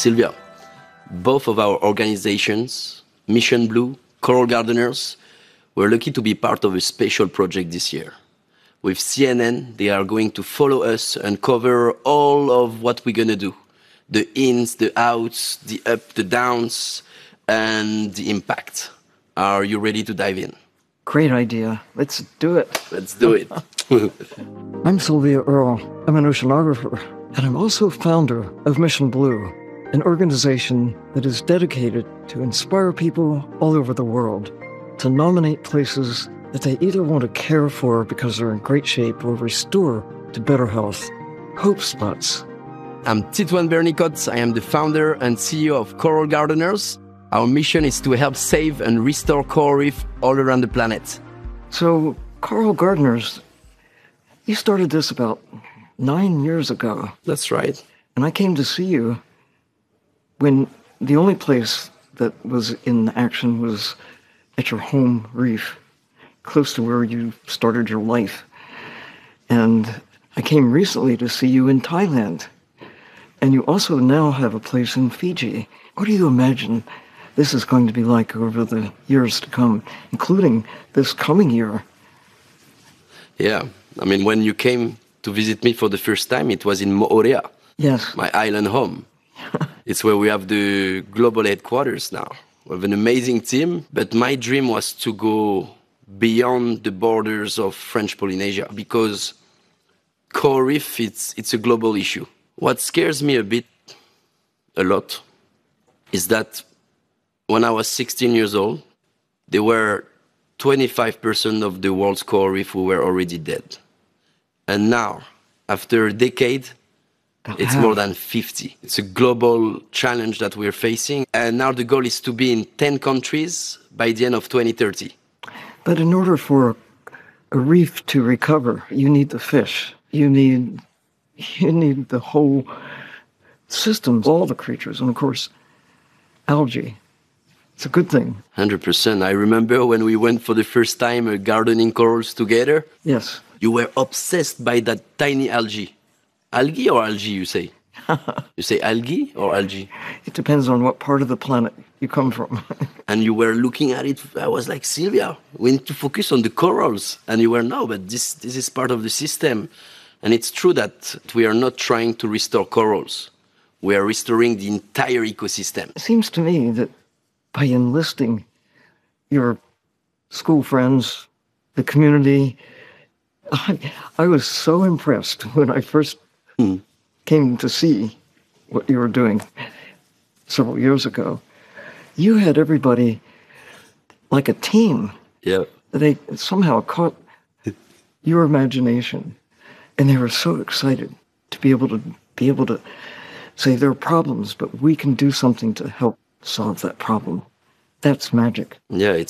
Sylvia, both of our organizations, Mission Blue, Coral Gardeners, we're lucky to be part of a special project this year. With CNN, they are going to follow us and cover all of what we're going to do. The ins, the outs, the up, the downs, and the impact. Are you ready to dive in? Great idea. Let's do it. Let's do it. I'm Sylvia Earle. I'm an oceanographer, and I'm also founder of Mission Blue, an organization that is dedicated to inspire people all over the world to nominate places that they either want to care for because they're in great shape or restore to better health. Hope spots. I'm Titouan Bernicot. I am the founder and CEO of Coral Gardeners. Our mission is to help save and restore coral reef all around the planet. So, Coral Gardeners, you started this about 9 years ago. That's right. And I came to see you when the only place that was in action was at your home reef, close to where you started your life. And I came recently to see you in Thailand. And you also now have a place in Fiji. What do you imagine this is going to be like over the years to come, including this coming year? Yeah. I mean, when you came to visit me for the first time, it was in Moorea. Yes. My island home. It's where we have the global headquarters now. We have an amazing team, but my dream was to go beyond the borders of French Polynesia because coral reef, it's a global issue. What scares me a lot, is that when I was 16 years old, there were 25% of the world's coral reef who were already dead. And now, after a decade, it's more than 50. It's a global challenge that we're facing. And now the goal is to be in 10 countries by the end of 2030. But in order for a reef to recover, you need the fish. You need the whole systems, all the creatures, and of course, algae. It's a good thing. 100%. I remember when we went for the first time gardening corals together. Yes. You were obsessed by that tiny algae. Algae or algae, you say? You say algae or algae? It depends on what part of the planet you come from. And you were looking at it. I was like, Sylvia, we need to focus on the corals. And you were, no, but this is part of the system. And it's true that we are not trying to restore corals. We are restoring the entire ecosystem. It seems to me that by enlisting your school friends, the community, I was so impressed when I first came to see what you were doing several years ago. You had everybody like a team. Yeah. They somehow caught your imagination, and they were so excited to be able to say there are problems, but we can do something to help solve that problem. That's magic. Yeah,